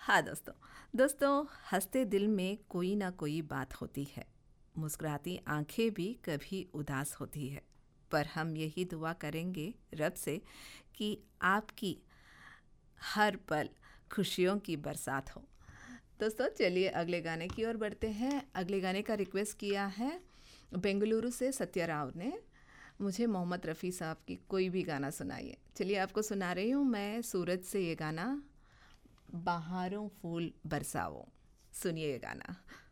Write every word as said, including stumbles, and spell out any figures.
हाँ दोस्तों दोस्तों हंसते दिल में कोई ना कोई बात होती है। मुस्कुराती आंखें भी कभी उदास होती है। पर हम यही दुआ करेंगे रब से कि आपकी हर पल खुशियों की बरसात हो। दोस्तों चलिए अगले गाने की ओर बढ़ते हैं। अगले गाने का रिक्वेस्ट किया है बेंगलुरु से सत्या राव ने। मुझे मोहम्मद रफ़ी साहब की कोई भी गाना सुनाइए। चलिए आपको सुना रही हूँ मैं सूरज से ये गाना, बहारों फूल बरसाओ। सुनिए ये गाना।